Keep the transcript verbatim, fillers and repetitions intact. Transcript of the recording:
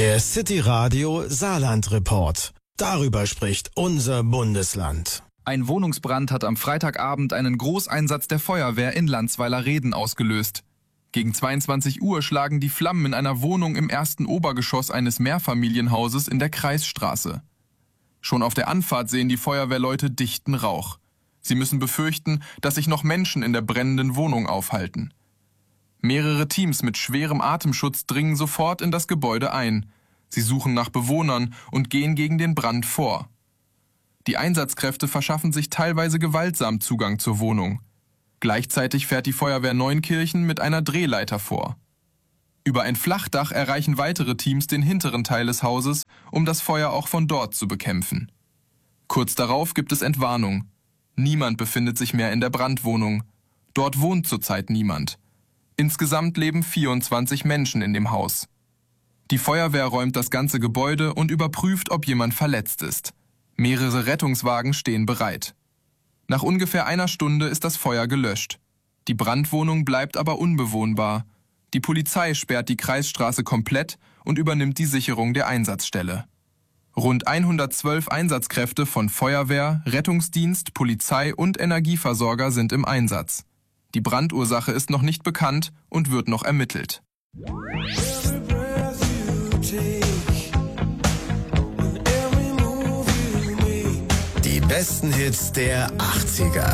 Der City Radio Saarland Report. Darüber spricht unser Bundesland. Ein Wohnungsbrand hat am Freitagabend einen Großeinsatz der Feuerwehr in Landsweiler-Reden ausgelöst. Gegen zweiundzwanzig Uhr schlagen die Flammen in einer Wohnung im ersten Obergeschoss eines Mehrfamilienhauses in der Kreisstraße. Schon auf der Anfahrt sehen die Feuerwehrleute dichten Rauch. Sie müssen befürchten, dass sich noch Menschen in der brennenden Wohnung aufhalten. Mehrere Teams mit schwerem Atemschutz dringen sofort in das Gebäude ein. Sie suchen nach Bewohnern und gehen gegen den Brand vor. Die Einsatzkräfte verschaffen sich teilweise gewaltsam Zugang zur Wohnung. Gleichzeitig fährt die Feuerwehr Neunkirchen mit einer Drehleiter vor. Über ein Flachdach erreichen weitere Teams den hinteren Teil des Hauses, um das Feuer auch von dort zu bekämpfen. Kurz darauf gibt es Entwarnung. Niemand befindet sich mehr in der Brandwohnung. Dort wohnt zurzeit niemand. Insgesamt leben vierundzwanzig Menschen in dem Haus. Die Feuerwehr räumt das ganze Gebäude und überprüft, ob jemand verletzt ist. Mehrere Rettungswagen stehen bereit. Nach ungefähr einer Stunde ist das Feuer gelöscht. Die Brandwohnung bleibt aber unbewohnbar. Die Polizei sperrt die Kreisstraße komplett und übernimmt die Sicherung der Einsatzstelle. Rund hundertzwölf Einsatzkräfte von Feuerwehr, Rettungsdienst, Polizei und Energieversorger sind im Einsatz. Die Brandursache ist noch nicht bekannt und wird noch ermittelt. Die besten Hits der achtziger.